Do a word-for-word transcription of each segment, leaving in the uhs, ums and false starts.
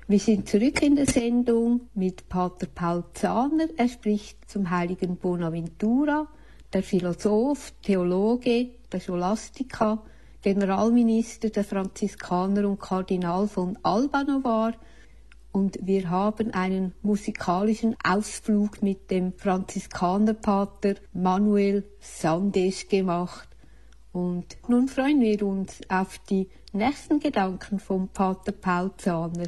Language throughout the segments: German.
Wir sind zurück in der Sendung mit Pater Paul Zahner. Er spricht zum heiligen Bonaventura, der Philosoph, Theologe, der Scholastika, Generalminister der Franziskaner und Kardinal von Albano war. Und wir haben einen musikalischen Ausflug mit dem Franziskanerpater Manuel Sandes gemacht. Und nun freuen wir uns auf die nächsten Gedanken vom Pater Paul Zahner.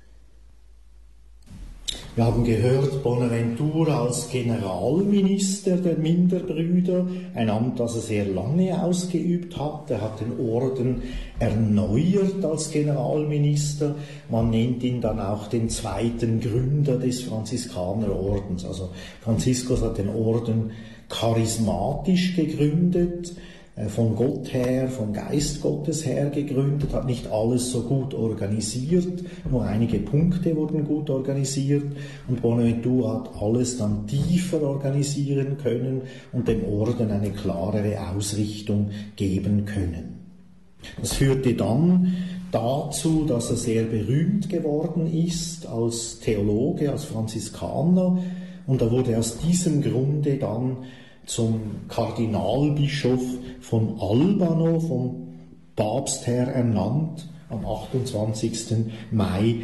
Wir haben gehört, Bonaventura als Generalminister der Minderbrüder, ein Amt, das er sehr lange ausgeübt hat. Er hat den Orden erneuert als Generalminister. Man nennt ihn dann auch den zweiten Gründer des Franziskanerordens. Also Franziskus hat den Orden charismatisch gegründet, von Gott her, vom Geist Gottes her gegründet, hat nicht alles so gut organisiert, nur einige Punkte wurden gut organisiert und Bonaventura hat alles dann tiefer organisieren können und dem Orden eine klarere Ausrichtung geben können. Das führte dann dazu, dass er sehr berühmt geworden ist als Theologe, als Franziskaner und er wurde aus diesem Grunde dann zum Kardinalbischof von Albano, vom Papst her ernannt, am achtundzwanzigsten Mai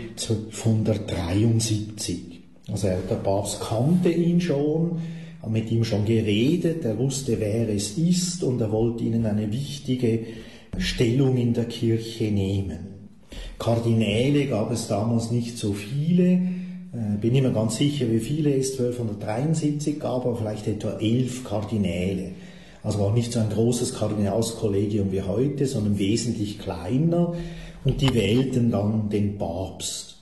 zwölfhundertdreiundsiebzig. Also der Papst kannte ihn schon, hat mit ihm schon geredet, er wusste, wer es ist und er wollte ihnen eine wichtige Stellung in der Kirche nehmen. Kardinäle gab es damals nicht so viele, Ich bin nicht mehr ganz sicher, wie viele es zwölfhundertdreiundsiebzig gab, aber vielleicht etwa elf Kardinäle. Also war nicht so ein großes Kardinalskollegium wie heute, sondern wesentlich kleiner. Und die wählten dann den Papst.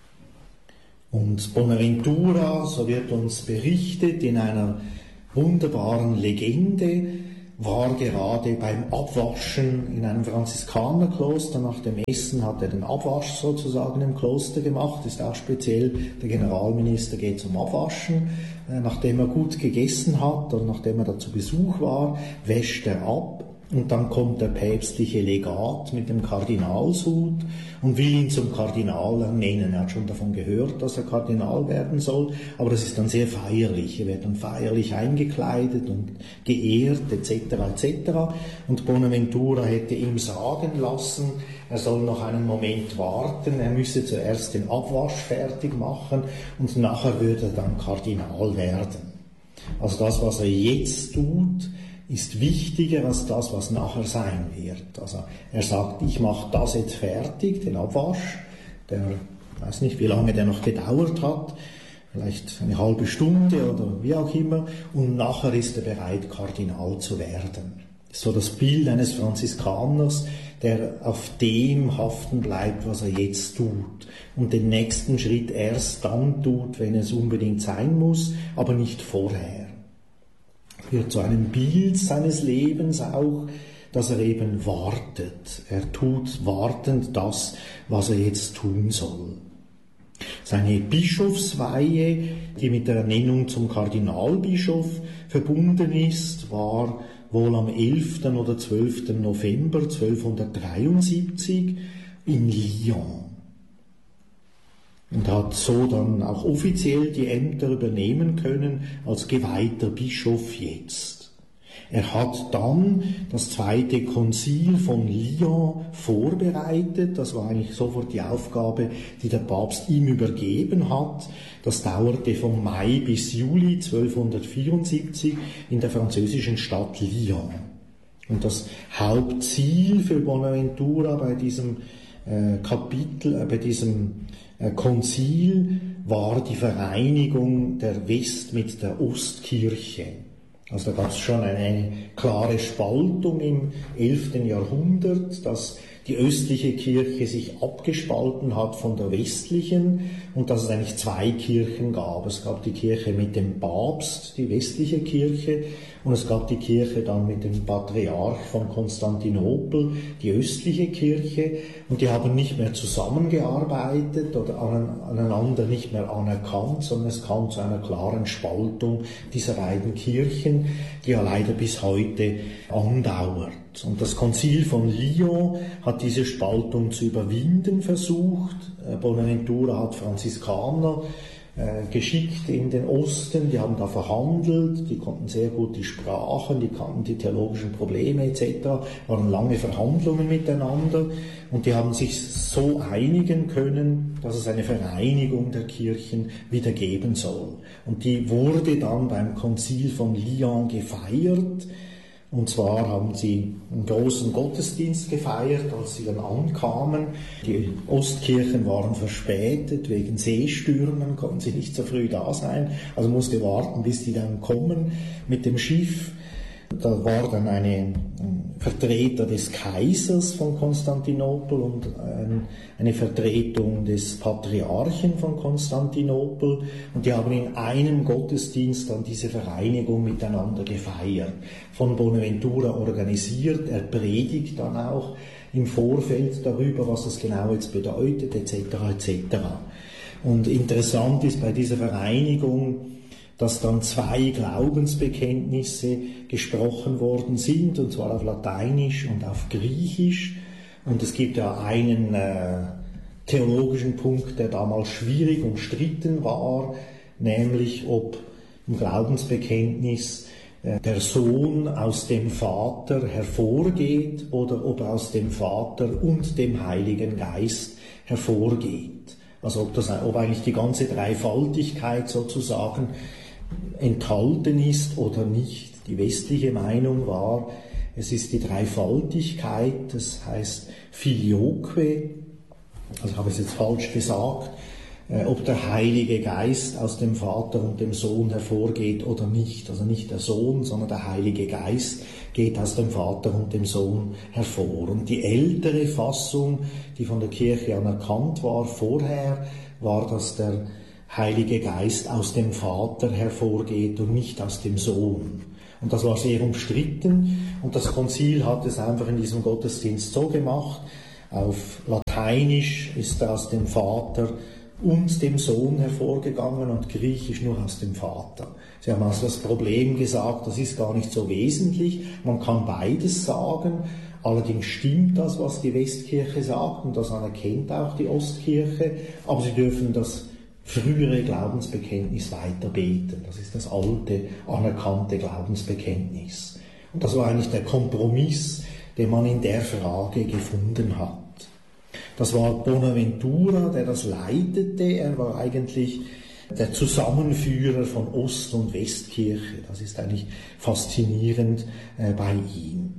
Und Bonaventura, so wird uns berichtet in einer wunderbaren Legende, war gerade beim Abwaschen in einem Franziskanerkloster. Nach dem Essen hat er den Abwasch sozusagen im Kloster gemacht. Ist auch speziell, der Generalminister geht zum Abwaschen. Nachdem er gut gegessen hat oder nachdem er da zu Besuch war, wäscht er ab. Und dann kommt der päpstliche Legat mit dem Kardinalshut und will ihn zum Kardinal ernennen. Er hat schon davon gehört, dass er Kardinal werden soll, aber das ist dann sehr feierlich. Er wird dann feierlich eingekleidet und geehrt et cetera et cetera. Und Bonaventura hätte ihm sagen lassen, er soll noch einen Moment warten, er müsse zuerst den Abwasch fertig machen und nachher würde er dann Kardinal werden. Also das, was er jetzt tut, ist wichtiger als das, was nachher sein wird. Also er sagt, ich mache das jetzt fertig, den Abwasch, der, ich weiß nicht, wie lange der noch gedauert hat, vielleicht eine halbe Stunde oder wie auch immer, und nachher ist er bereit, Kardinal zu werden. So das Bild eines Franziskaners, der auf dem haften bleibt, was er jetzt tut und den nächsten Schritt erst dann tut, wenn es unbedingt sein muss, aber nicht vorher. Wird zu einem Bild seines Lebens auch, dass er eben wartet. Er tut wartend das, was er jetzt tun soll. Seine Bischofsweihe, die mit der Ernennung zum Kardinalbischof verbunden ist, war wohl am elften oder zwölften November zwölfhundertdreiundsiebzig in Lyon. Und hat so dann auch offiziell die Ämter übernehmen können als geweihter Bischof jetzt. Er hat dann das zweite Konzil von Lyon vorbereitet. Das war eigentlich sofort die Aufgabe, die der Papst ihm übergeben hat. Das dauerte vom Mai bis Juli zwölfhundertvierundsiebzig in der französischen Stadt Lyon. Und das Hauptziel für Bonaventura bei diesem äh, Kapitel, äh, bei diesem äh, Konzil war die Vereinigung der West- mit der Ostkirche. Also da gab es schon eine, eine klare Spaltung im elften Jahrhundert, dass die östliche Kirche sich abgespalten hat von der westlichen und dass es eigentlich zwei Kirchen gab. Es gab die Kirche mit dem Papst, die westliche Kirche, und es gab die Kirche dann mit dem Patriarch von Konstantinopel, die östliche Kirche, und die haben nicht mehr zusammengearbeitet oder aneinander nicht mehr anerkannt, sondern es kam zu einer klaren Spaltung dieser beiden Kirchen, die ja leider bis heute andauert. Und das Konzil von Lyon hat diese Spaltung zu überwinden versucht. Bonaventura hat Franziskaner äh, geschickt in den Osten, die haben da verhandelt, die konnten sehr gut die Sprachen, die kannten die theologischen Probleme et cetera, waren lange Verhandlungen miteinander und die haben sich so einigen können, dass es eine Vereinigung der Kirchen wieder geben soll. Und die wurde dann beim Konzil von Lyon gefeiert. Und zwar haben sie einen großen Gottesdienst gefeiert, als sie dann ankamen. Die Ostkirchen waren verspätet, wegen Seestürmen konnten sie nicht so früh da sein. Also musste warten, bis die dann kommen mit dem Schiff. Da war dann eine, ein Vertreter des Kaisers von Konstantinopel und ein, eine Vertretung des Patriarchen von Konstantinopel. Und die haben in einem Gottesdienst dann diese Vereinigung miteinander gefeiert. Von Bonaventura organisiert. Er predigt dann auch im Vorfeld darüber, was das genau jetzt bedeutet, et cetera et cetera. Und interessant ist bei dieser Vereinigung, dass dann zwei Glaubensbekenntnisse gesprochen worden sind, und zwar auf Lateinisch und auf Griechisch. Und es gibt ja einen äh, theologischen Punkt, der damals schwierig umstritten war, nämlich ob im Glaubensbekenntnis äh, der Sohn aus dem Vater hervorgeht oder ob er aus dem Vater und dem Heiligen Geist hervorgeht. Also ob, das, ob eigentlich die ganze Dreifaltigkeit sozusagen enthalten ist oder nicht. Die westliche Meinung war, es ist die Dreifaltigkeit, das heißt Filioque, also habe ich es jetzt falsch gesagt, äh, ob der Heilige Geist aus dem Vater und dem Sohn hervorgeht oder nicht. Also nicht der Sohn, sondern der Heilige Geist geht aus dem Vater und dem Sohn hervor. Und die ältere Fassung, die von der Kirche anerkannt war vorher, war, dass der Heilige Geist aus dem Vater hervorgeht und nicht aus dem Sohn. Und das war sehr umstritten und das Konzil hat es einfach in diesem Gottesdienst so gemacht. Auf Lateinisch ist er aus dem Vater und dem Sohn hervorgegangen und Griechisch nur aus dem Vater. Sie haben also das Problem gesagt, das ist gar nicht so wesentlich, man kann beides sagen. Allerdings stimmt das, was die Westkirche sagt, und das anerkennt auch die Ostkirche, aber sie dürfen das frühere Glaubensbekenntnis weiter beten. Das ist das alte, anerkannte Glaubensbekenntnis. Und das war eigentlich der Kompromiss, den man in der Frage gefunden hat. Das war Bonaventura, der das leitete. Er war eigentlich der Zusammenführer von Ost- und Westkirche. Das ist eigentlich faszinierend äh, bei ihm.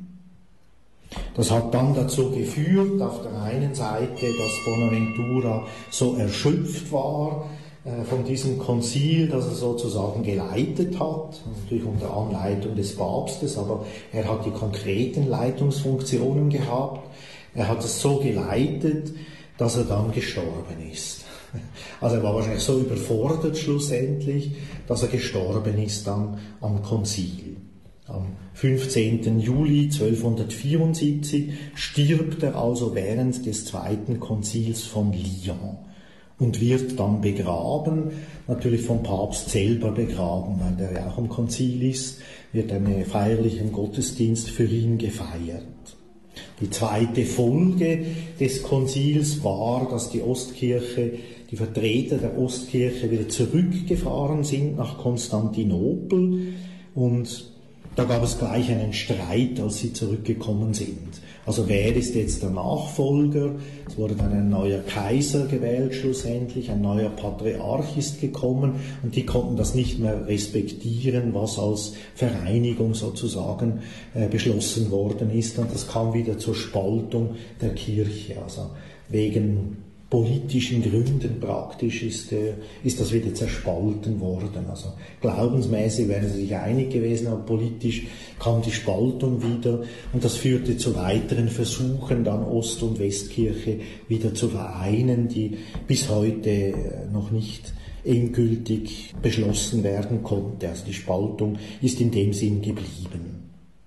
Das hat dann dazu geführt, auf der einen Seite, dass Bonaventura so erschöpft war äh, von diesem Konzil, dass er sozusagen geleitet hat, natürlich unter Anleitung des Papstes, aber er hat die konkreten Leitungsfunktionen gehabt. Er hat es so geleitet, dass er dann gestorben ist. Also er war wahrscheinlich so überfordert schlussendlich, dass er gestorben ist dann am Konzil. Am fünfzehnten Juli zwölfhundertvierundsiebzig stirbt er also während des zweiten Konzils von Lyon und wird dann begraben, natürlich vom Papst selber begraben, weil der ja auch am Konzil ist, wird ein feierlicher Gottesdienst für ihn gefeiert. Die zweite Folge des Konzils war, dass die Ostkirche, die Vertreter der Ostkirche wieder zurückgefahren sind nach Konstantinopel, und da gab es gleich einen Streit, als sie zurückgekommen sind. Also wer ist jetzt der Nachfolger? Es wurde dann ein neuer Kaiser gewählt schlussendlich, ein neuer Patriarch ist gekommen, und die konnten das nicht mehr respektieren, was als Vereinigung sozusagen äh, beschlossen worden ist, und das kam wieder zur Spaltung der Kirche. Also wegen politischen Gründen praktisch ist, äh, ist das wieder zerspalten worden. Also glaubensmäßig wären sie sich einig gewesen, aber politisch kam die Spaltung wieder, und das führte zu weiteren Versuchen, dann Ost- und Westkirche wieder zu vereinen, die bis heute äh, noch nicht endgültig beschlossen werden konnte. Also die Spaltung ist in dem Sinn geblieben.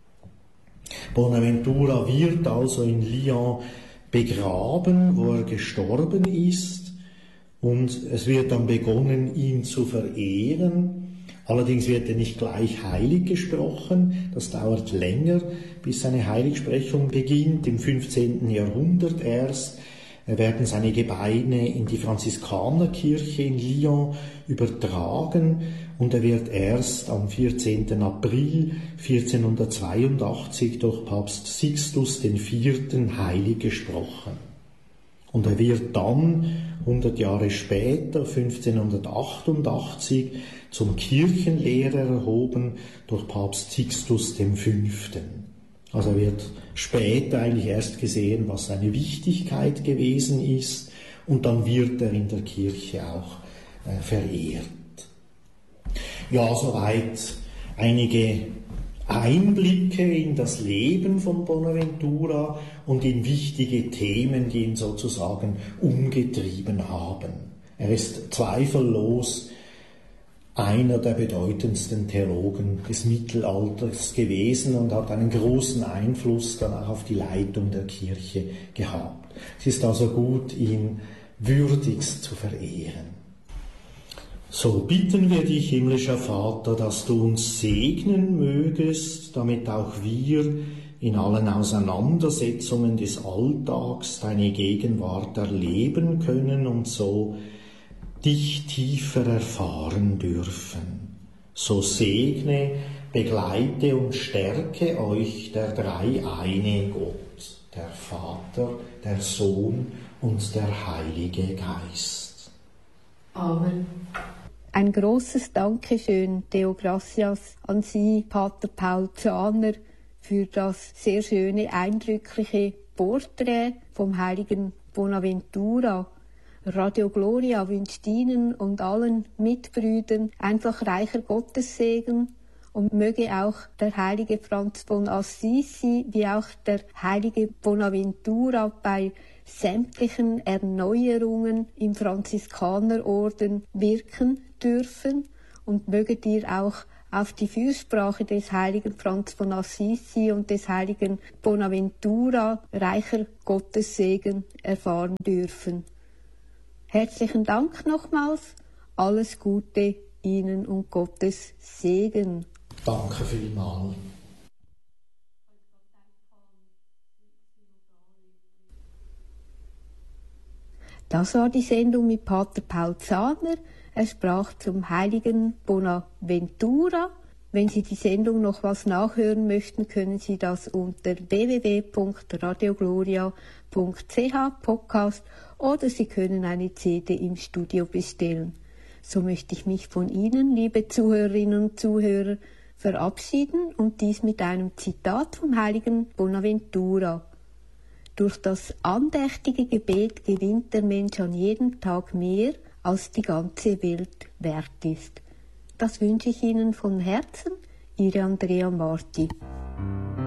Bonaventura wird also in Lyon begraben, wo er gestorben ist, und es wird dann begonnen, ihn zu verehren. Allerdings wird er nicht gleich heilig gesprochen, das dauert länger, bis seine Heiligsprechung beginnt. Im fünfzehnten Jahrhundert erst werden seine Gebeine in die Franziskanerkirche in Lyon übertragen und er wird erst am vierzehnten April vierzehnhundertzweiundachtzig durch Papst Sixtus der Vierte heilig gesprochen. Und er wird dann hundert Jahre später, fünfzehnhundertachtundachtzig, zum Kirchenlehrer erhoben durch Papst Sixtus der Fünfte. Also er wird später eigentlich erst gesehen, was seine Wichtigkeit gewesen ist, und dann wird er in der Kirche auch äh, verehrt. Ja, soweit einige Einblicke in das Leben von Bonaventura und in wichtige Themen, die ihn sozusagen umgetrieben haben. Er ist zweifellos einer der bedeutendsten Theologen des Mittelalters gewesen und hat einen großen Einfluss dann auch auf die Leitung der Kirche gehabt. Es ist also gut, ihn würdigst zu verehren. So bitten wir dich, himmlischer Vater, dass du uns segnen mögest, damit auch wir in allen Auseinandersetzungen des Alltags deine Gegenwart erleben können und so dich tiefer erfahren dürfen. So segne, begleite und stärke euch der dreieine Gott, der Vater, der Sohn und der Heilige Geist. Amen. Ein großes Dankeschön, Deo Gracias, an Sie, Pater Paul Zahner, für das sehr schöne, eindrückliche Porträt vom heiligen Bonaventura. Radio Gloria wünscht Ihnen und allen Mitbrüdern einfach reicher Gottessegen und möge auch der heilige Franz von Assisi wie auch der heilige Bonaventura bei sämtlichen Erneuerungen im Franziskanerorden wirken dürfen und möget ihr auch auf die Fürsprache des heiligen Franz von Assisi und des heiligen Bonaventura reicher Gottessegen erfahren dürfen. Herzlichen Dank nochmals, alles Gute Ihnen und Gottes Segen. Danke vielmals. Das war die Sendung mit Pater Paul Zahner. Er sprach zum heiligen Bonaventura. Wenn Sie die Sendung noch was nachhören möchten, können Sie das unter w w w punkt radio gloria punkt c h Podcast oder Sie können eine C D im Studio bestellen. So möchte ich mich von Ihnen, liebe Zuhörerinnen und Zuhörer, verabschieden und dies mit einem Zitat vom heiligen Bonaventura. Durch das andächtige Gebet gewinnt der Mensch an jedem Tag mehr, als die ganze Welt wert ist. Das wünsche ich Ihnen von Herzen, Ihre Andrea Marti.